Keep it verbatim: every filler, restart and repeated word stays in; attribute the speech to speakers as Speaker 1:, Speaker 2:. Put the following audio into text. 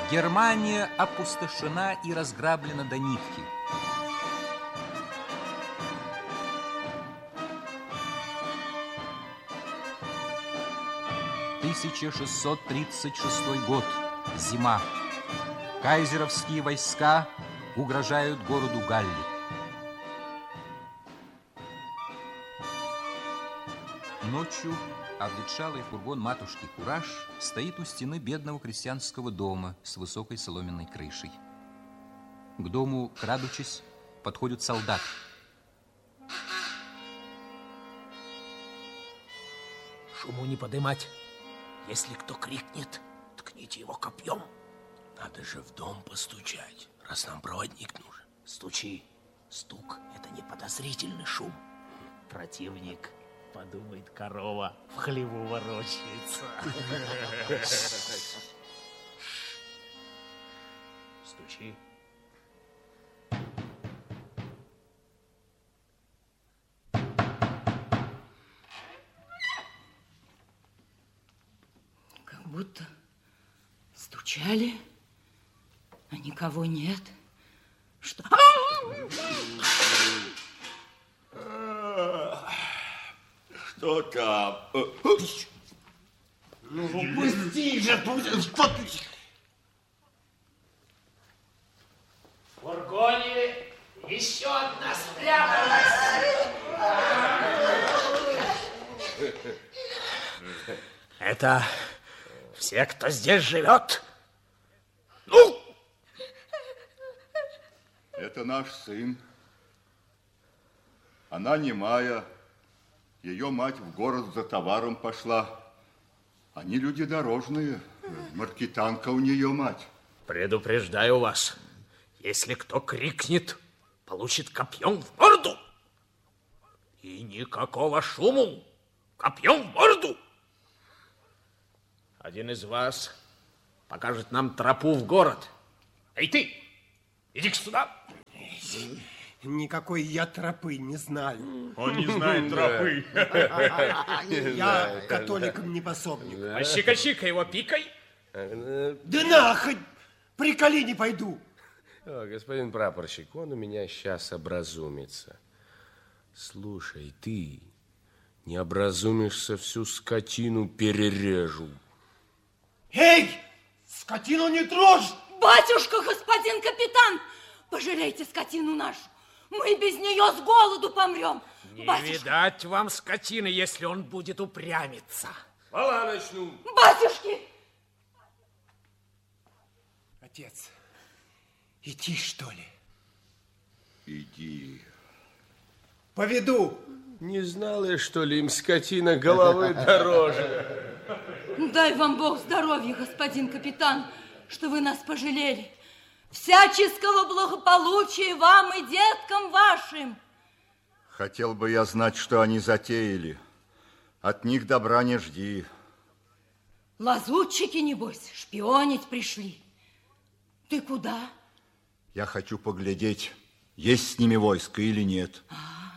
Speaker 1: Германия опустошена и разграблена до нитки. тысяча шестьсот тридцать шестой год. Зима. Кайзеровские войска угрожают городу Галли. Ночью обветшалый фургон матушки Кураж стоит у стены бедного крестьянского дома с высокой соломенной крышей. К дому, крадучись, подходит солдат.
Speaker 2: Шуму не подымать. Если кто крикнет, ткните его копьем.
Speaker 3: Надо же в дом постучать, раз нам проводник нужен.
Speaker 2: Стучи. Стук – это не подозрительный шум. Противник подумает, корова в хлеву ворочается. Стучи.
Speaker 4: Как будто стучали, а никого нет. Что?
Speaker 5: Что там?
Speaker 6: Ну, пусти же, что ты...
Speaker 2: В фургоне еще одна спряталась. Это все, кто здесь живет? Ну!
Speaker 5: Это наш сын. Она немая. Ее мать в город за товаром пошла. Они люди дорожные. Маркетанка у нее мать.
Speaker 2: Предупреждаю вас, если кто крикнет, получит копьем в морду. И никакого шуму. Копьем в морду. Один из вас покажет нам тропу в город. Эй, ты, иди сюда.
Speaker 6: Никакой я тропы не знаю.
Speaker 7: Он не знает тропы.
Speaker 6: Я католикам не пособник.
Speaker 2: А щика-щика его пикой.
Speaker 6: Да на, хоть при колени пойду.
Speaker 3: О, господин прапорщик, он у меня сейчас образумится. Слушай, ты не образумишься, всю скотину перережу.
Speaker 6: Эй, скотину не трожь!
Speaker 4: Батюшка, господин капитан, пожалейте скотину нашу. Мы без нее с голоду помрем.
Speaker 2: Не
Speaker 4: Батюшка.
Speaker 2: видать вам скотины, если он будет упрямиться.
Speaker 3: Вала начну.
Speaker 4: Батюшки!
Speaker 6: Отец, идти, что ли?
Speaker 5: Иди.
Speaker 6: Поведу.
Speaker 3: Не знала, что ли, им скотина головы дороже?
Speaker 4: Дай вам Бог здоровья, господин капитан, что вы нас пожалели. Всяческого благополучия вам и деткам вашим.
Speaker 5: Хотел бы я знать, что они затеяли. От них добра не жди.
Speaker 4: Лазутчики, небось, шпионить пришли. Ты куда?
Speaker 5: Я хочу поглядеть, есть с ними войско или нет.
Speaker 4: А,